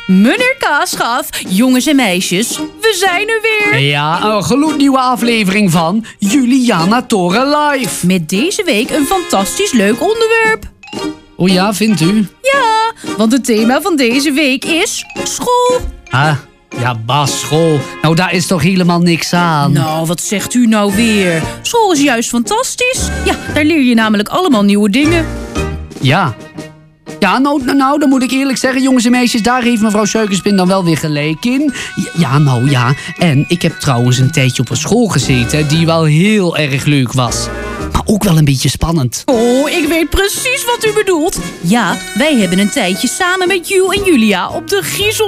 Meneer Kaasgaaf, jongens en meisjes, we zijn er weer. Ja, een gloednieuwe aflevering van Juliana Toren Live. Met deze week een fantastisch leuk onderwerp. Oh ja, vindt u? Ja, want het thema van deze week is school. Ah, ja, basisschool. Nou, daar is toch helemaal niks aan? Nou, wat zegt u nou weer? School is juist fantastisch. Ja, daar leer je namelijk allemaal nieuwe dingen. Ja. Ja, nou, dan moet ik eerlijk zeggen, jongens en meisjes, daar heeft mevrouw Suikerspin dan wel weer gelijk in. Ja. En ik heb trouwens een tijdje op een school gezeten die wel heel erg leuk was. Maar ook wel een beetje spannend. Oh, ik weet precies wat u bedoelt. Ja, wij hebben een tijdje samen met Jules en Julia op de Griezel